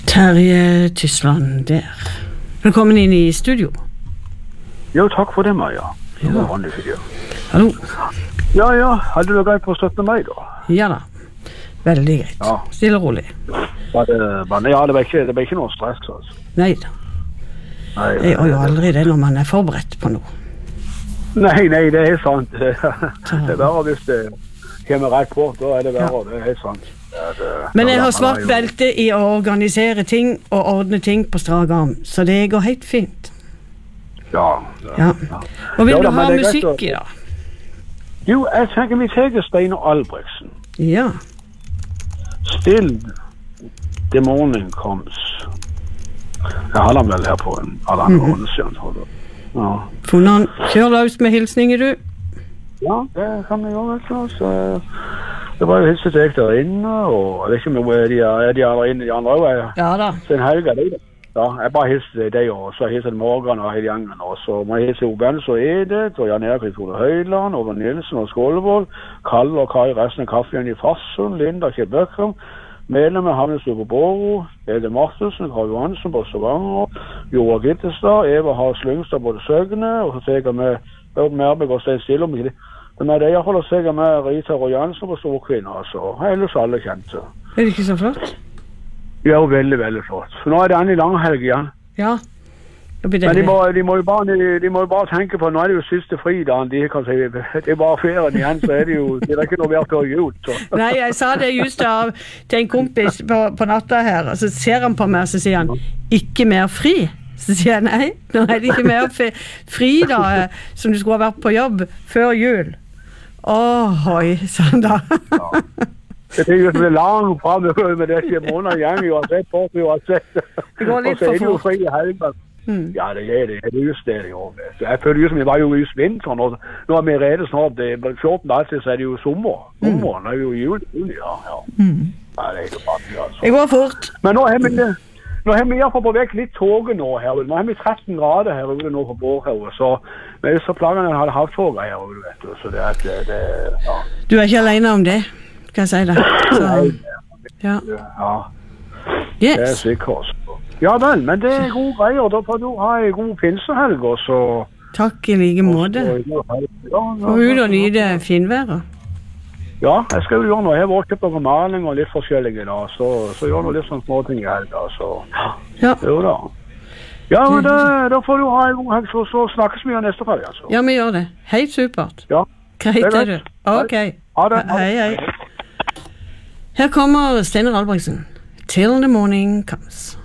Terje Tysland der. Velkommen inn i studio. Jo, takk for det, Maja. Ja. Ja. Hallo. Ja, hadde du greit på å støtte meg da? Ja da. Veldig greit. Ja. Stille og rolig. Det var ikke noe stress, altså. Nei da. Jeg gjør jo aldri det når man er forberedt på noe. Nei, det er sant. Det er bare hvis det kommer rett på, da er det bare, det er sant. Men jeg har svart belte i å organisere ting og ordne ting på strak arm, så det går helt fint. Ja. Og vil du ha musikk i da? Jo, jeg tenker vi tenker Steinar Albrigtsen. Ja. Still the morning comes. Jeg har den vel her på en annen måned, tror jeg. Ja. Funnet han. Kjør løs med hilsninger, du. Ja, det kan vi gjøre, så det var jo hilset til jeg der inne, og jeg vet ikke om de er inne, de andre også. Ja da. Så en helg er det. Ja, jeg bare hilset til deg, og så hilset Morgan og hele gjengen, og så må jeg hilse Obens og Edith, og Jan Erik Tore Høyland, Ove Nilsen og Skålevold, Kalle og Kai, resten av kaffen i Fassund, Linda Kjell Bøkrum, medlem av Havnes Ugo Boro, Ede Martelsen, Karl Johansen på Stavanger, Joa Gittestad, Eva Hars Lyngstad på Søgne, og så tenker jeg med Merbeg og Stein Stillom. Men det jeg holder seg med Rita og Jansen på Storkvinner, altså. Ellers alle kjente. Er det ikke så flott? Ja, veldig, veldig flott. Så nå er det en langhelg igjen. Ja. Men de må jo bare tenke på, nå er det jo siste fridagen, de kan si, det er bare ferien igjen, så er det jo, det er ikke noe mer før jul. Så. Nei, jeg sa det just til en kompis på natta her, og så ser han på meg, og så sier han, ikke mer fri? Så sier jeg, nei, nå er det ikke mer fri da, som du skulle ha vært på jobb før jul. Hoi, sånn da. Det er jo som det er langt frem, men det er ikke måneder igjen, uansett på, uansett. Det går litt for fort. Og så er det jo fri i helgen. Ja, det er det. Det er just det i år. Jeg føler jo som jeg var jo just vinteren, og nå er vi rede snart, det er 14 dager, så er det jo sommer. Sommeren er jo juli, ja. Ja, det er jo bare, altså. Det går fort. Men nå har vi i hvert fall på vekk litt toget nå her. Nå har vi 13 grader her ute nå på Bårhavet, så planen jeg hadde hatt toget her, vet du. Så det ja. Du er ikke alene om det, kan jeg si det. Ja. Yes. Det er sikkert. Ja vel, men det er gode greier. Da får du ha en god pinsehelg, og så... Takk i like måte. Får ut og nyte finværet. Ja, jeg skal jo gjøre noe. Jeg har vært kjøpt noen maling og litt forskjellige da, så gjør noe litt sånn små ting i helga, så... Ja. Jo da. Ja, men da får du ha en god helg, så snakkes vi neste fredag, altså. Ja, vi gjør det. Helt supert. Ja. Greit er du. Ok. Ha det. Hei. Her kommer Steinar Albrigtsen. Till the morning comes.